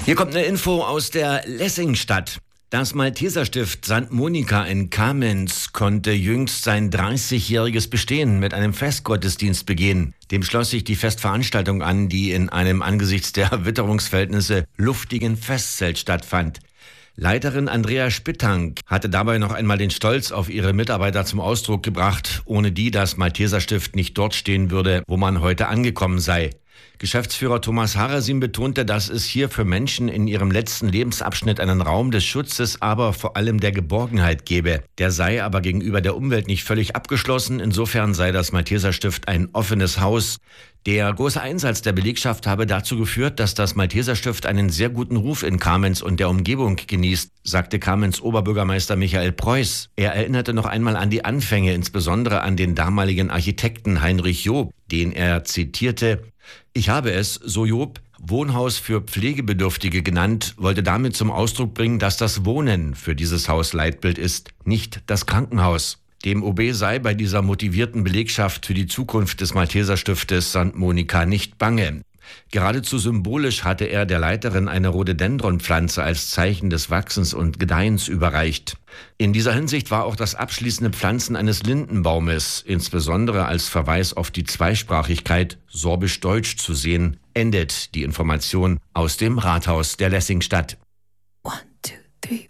Hier kommt eine Info aus der Lessingstadt. Das Malteserstift St. Monika in Kamenz konnte jüngst sein 30-jähriges Bestehen mit einem Festgottesdienst begehen. Dem schloss sich die Festveranstaltung an, die in einem angesichts der Witterungsverhältnisse luftigen Festzelt stattfand. Leiterin Andrea Spittank hatte dabei noch einmal den Stolz auf ihre Mitarbeiter zum Ausdruck gebracht, ohne die das Malteserstift nicht dort stehen würde, wo man heute angekommen sei. Geschäftsführer Thomas Harasim betonte, dass es hier für Menschen in ihrem letzten Lebensabschnitt einen Raum des Schutzes, aber vor allem der Geborgenheit gebe. Der sei aber gegenüber der Umwelt nicht völlig abgeschlossen. Insofern sei das Malteserstift ein offenes Haus. Der große Einsatz der Belegschaft habe dazu geführt, dass das Malteserstift einen sehr guten Ruf in Kamenz und der Umgebung genießt, sagte Kamenz Oberbürgermeister Michael Preuß. Er erinnerte noch einmal an die Anfänge, insbesondere an den damaligen Architekten Heinrich Job, den er zitierte: „Ich habe es, so Job, Wohnhaus für Pflegebedürftige genannt, wollte damit zum Ausdruck bringen, dass das Wohnen für dieses Haus Leitbild ist, nicht das Krankenhaus." Dem OB sei bei dieser motivierten Belegschaft für die Zukunft des Malteserstiftes St. Monika nicht bange. Geradezu symbolisch hatte er der Leiterin eine Rhododendronpflanze als Zeichen des Wachsens und Gedeihens überreicht. In dieser Hinsicht war auch das abschließende Pflanzen eines Lindenbaumes, insbesondere als Verweis auf die Zweisprachigkeit Sorbisch-Deutsch zu sehen, endet die Information aus dem Rathaus der Lessingstadt. 1, 2, 3,